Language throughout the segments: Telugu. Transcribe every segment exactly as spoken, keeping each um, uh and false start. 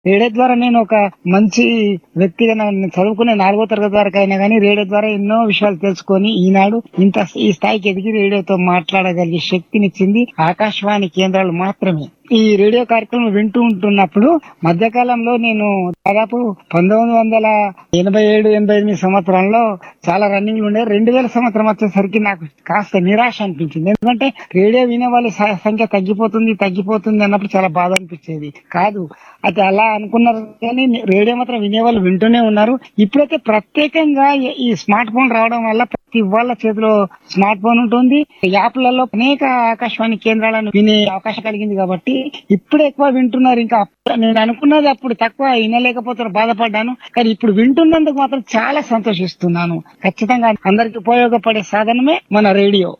రేడియో ద్వారా నేను ఒక మంచి వ్యక్తిగా నేను చదువుకునే నాలుగో తరగతి వరకు అయినా కానీ రేడియో ద్వారా ఎన్నో విషయాలు తెలుసుకొని ఈనాడు ఇంత ఈ స్థాయికి ఎదిగి రేడియోతో మాట్లాడగలిగే శక్తినిచ్చింది ఆకాశవాణి కేంద్రాలు మాత్రమే. ఈ రేడియో కార్యక్రమం వింటూ ఉంటున్నప్పుడు మధ్యకాలంలో నేను దాదాపు పంతొమ్మిది వందల ఎనభై ఏడు ఎనభై ఎనిమిది సంవత్సరంలో చాలా రన్నింగ్లు ఉండే. రెండు వేల సంవత్సరం వచ్చేసరికి నాకు కాస్త నిరాశ అనిపించింది. ఎందుకంటే రేడియో వినే వాళ్ళ సంఖ్య తగ్గిపోతుంది తగ్గిపోతుంది అన్నప్పుడు చాలా బాధ అనిపించేది. కాదు అయితే అలా అనుకున్నారు కానీ రేడియో మాత్రం వినేవాళ్ళు వింటూనే ఉన్నారు. ఇప్పుడైతే ప్రత్యేకంగా ఈ స్మార్ట్ ఫోన్ రావడం వల్ల ప్రతి వాళ్ళ చేతిలో స్మార్ట్ ఫోన్ ఉంటుంది. యాప్లలో అనేక ఆకాశవాణి కేంద్రాలను వినే అవకాశం కలిగింది కాబట్టి ఇప్పుడు ఎక్కువ వింటున్నారు. ఇంకా నేను అనుకున్నది అప్పుడు తక్కువ వినలేకపోతున్నా, బాధపడ్డాను. కానీ ఇప్పుడు వింటున్నందుకు మాత్రం చాలా సంతోషిస్తున్నాను. ఖచ్చితంగా అందరికి ఉపయోగపడే సాధనమే మన రేడియో.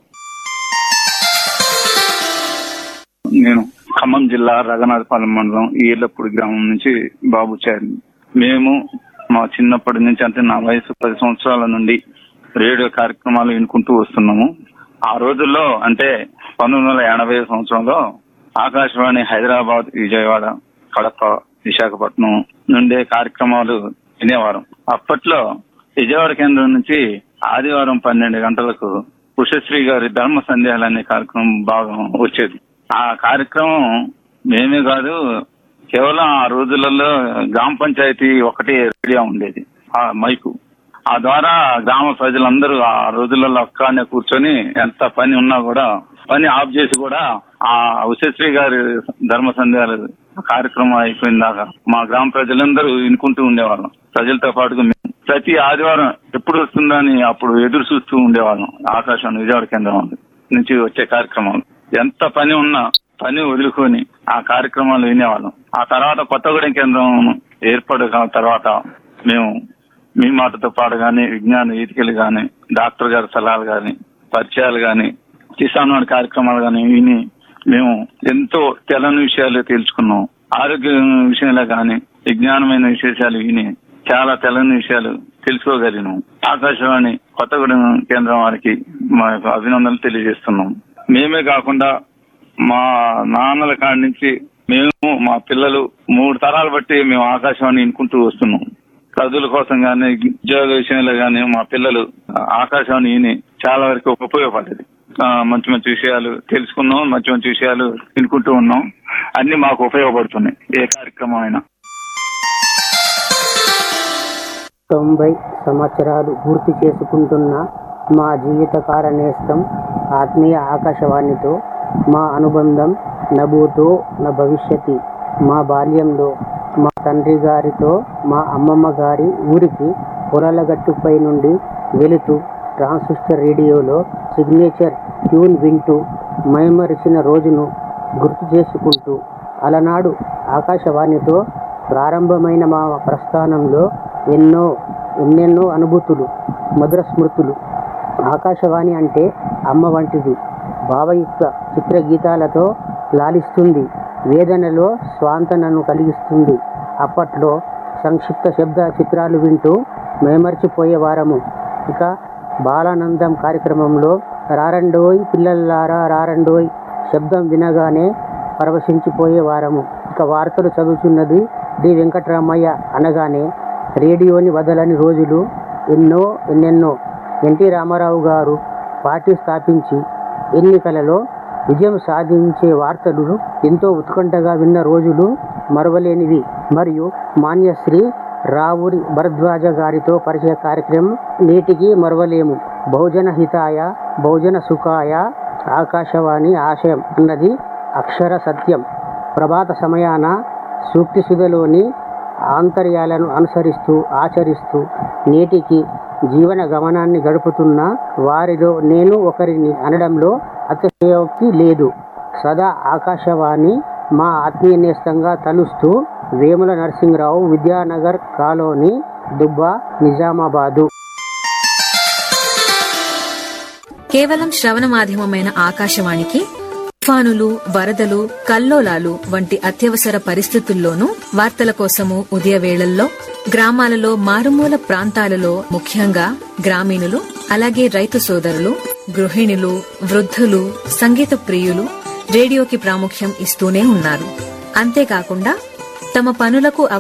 నేను ఖమ్మం జిల్లా రఘునాథపాలెం మండలం ఈర్లపూడి గ్రామం నుంచి బాబుచారి. మేము మా చిన్నప్పటి నుంచి అంటే నా వయసు పది సంవత్సరాల నుండి రేడియో కార్యక్రమాలు వినుకుంటూ వస్తున్నాము. ఆ రోజుల్లో అంటే పంతొమ్మిది వందల ఎనభై సంవత్సరంలో ఆకాశవాణి హైదరాబాద్, విజయవాడ, కడప, విశాఖపట్నం నుండే కార్యక్రమాలు వినేవారం. అప్పట్లో విజయవాడ కేంద్రం నుంచి ఆదివారం పన్నెండు గంటలకు ఉషశ్రీ గారి ధర్మ సందేహాలు అనే కార్యక్రమం బాగా వచ్చేది. ఆ కార్యక్రమం మేమే కాదు, కేవలం ఆ రోజులలో గ్రామ పంచాయతీ ఒకటి రేడియో ఉండేది, ఆ మైకు. ఆ ద్వారా గ్రామ ప్రజలందరూ ఆ రోజులలో అక్కడనే కూర్చొని ఎంత పని ఉన్నా కూడా పని ఆఫ్ చేసి కూడా ఆ ఉషశ్రీ గారి ధర్మ సందేహాలు కార్యక్రమం అయిపోయిన దాకా మా గ్రామ ప్రజలందరూ వినుకుంటూ ఉండేవాళ్ళం. ప్రజలతో పాటుగా మేము ప్రతి ఆదివారం ఎప్పుడు వస్తుందని అప్పుడు ఎదురు చూస్తూ ఉండేవాళ్ళం. ఆకాశవాణి విజయవాడ కేంద్రం నుంచి వచ్చే కార్యక్రమాలు ఎంత పని ఉన్నా పని వదులుకొని ఆ కార్యక్రమాలు వినేవాళ్ళం. ఆ తర్వాత కొత్తగూడెం కేంద్రం ఏర్పడిన తర్వాత మేము మీ మాటతో పాటు గాని, విజ్ఞాన వీతికలు గాని, డాక్టర్ గారి సలహాలు గాని, పరిచయాలు గాని, కిసాన్ వాడి కార్యక్రమాలు గాని విని మేము ఎంతో తెలని విషయాలు తెలుసుకున్నాం. ఆరోగ్య విషయాలే గాని విజ్ఞానమైన విశేషాలు విని చాలా తెలని విషయాలు తెలుసుకోగలిగినాం. ఆకాశవాణి కొత్తగూడెం కేంద్రం వారికి మా యొక్క అభినందనలు తెలియజేస్తున్నాం. మేమే కాకుండా మా నాన్నల కాడి నుంచి మేము, మా పిల్లలు మూడు తరాలు బట్టి మేము ఆకాశవాణి వినుకుంటూ వస్తున్నాం. చదువుల కోసం గానీ, ఉద్యోగ విషయంలో గానీ మా పిల్లలు ఆకాశవాణి విని చాలా వరకు ఉపయోగపడ్డది. మంచి మంచి విషయాలు తెలుసుకున్నాం, మంచి మంచి విషయాలు వినుకుంటూ ఉన్నాం. అన్ని మాకు ఉపయోగపడుతున్నాయి ఏ కార్యక్రమం అయినా. తొంభై సంవత్సరాలు పూర్తి చేసుకుంటున్న మా జీవితకాల నేస్తం ఆత్మీయ ఆకాశవాణితో మా అనుబంధం నభూతో న భవిష్యతి. మా బాల్యంలో మా తండ్రి గారితో మా అమ్మమ్మ గారి ఊరికి పొరలగట్టుపై నుండి వెళుతూ ట్రాన్సిస్టర్ రేడియోలో సిగ్నేచర్ ట్యూన్ వింటూ మైమరిచిన రోజును గుర్తు చేసుకుంటూ అలనాడు ఆకాశవాణితో ప్రారంభమైన మా ప్రస్థానంలో ఎన్నో ఎన్నెన్నో అనుభూతులు, మధుర స్మృతులు. ఆకాశవాణి అంటే అమ్మ వంటిది. భావయుక్త చిత్రగీతాలతో లాలిస్తుంది, వేదనలో స్వాంతనను కలిగిస్తుంది. అప్పట్లో సంక్షిప్త శబ్ద చిత్రాలు వింటూ మేమర్చిపోయేవారము. ఇక బాలానందం కార్యక్రమంలో రారండోయ్ పిల్లల్లారా రారండోయ్ శబ్దం వినగానే పరవశించిపోయేవారము. ఇక వార్తలు చదువుతున్నది డి వెంకటరామయ్య అనగానే రేడియోని వదలని రోజులు ఎన్నో ఎన్నెన్నో. ఎన్టీ రామారావు గారు పార్టీ స్థాపించి ఎన్నికలలో విజయం సాధించే వార్తలు ఎంతో ఉత్కంఠగా విన్న రోజులు మరవలేనివి. మరియు మాన్యశ్రీ రావురి భరద్వాజ గారితో పరిచయ కార్యక్రమం నేటికి మరవలేము. బహుజన హితాయ బహుజన సుఖాయ ఆకాశవాణి ఆశయం అన్నది అక్షర సత్యం. ప్రభాత సమయాన సూక్తి సుధలోని ఆంతర్యాలను అనుసరిస్తూ ఆచరిస్తూ నేటికి జీవన గమనాన్ని గడుపుతున్న వారిలో నేను ఒకరిని అనడంలో అతిశయోక్తి లేదు. సదా ఆకాశవాణి మా ఆత్మీయ నేస్తంగా తలుస్తూ వేముల నరసింహరావు, విద్యానగర్ కాలనీ, దుబ్బా, నిజామాబాదు. కేవలం శ్రవణ మాధ్యమమైన ఆకాశవాణికి తుఫానులు, వరదలు, కల్లోలాలు వంటి అత్యవసర పరిస్థితుల్లోనూ వార్తల కోసము ఉదయవేళల్లో గ్రామాలలో, మారుమూల ప్రాంతాలలో, ముఖ్యంగా గ్రామీణులు, అలాగే రైతు సోదరులు, గృహిణులు, వృద్ధులు, సంగీత ప్రియులు రేడియోకి ప్రాముఖ్యం ఇస్తూనే ఉన్నారు. అంతేకాకుండా తమ పనులకు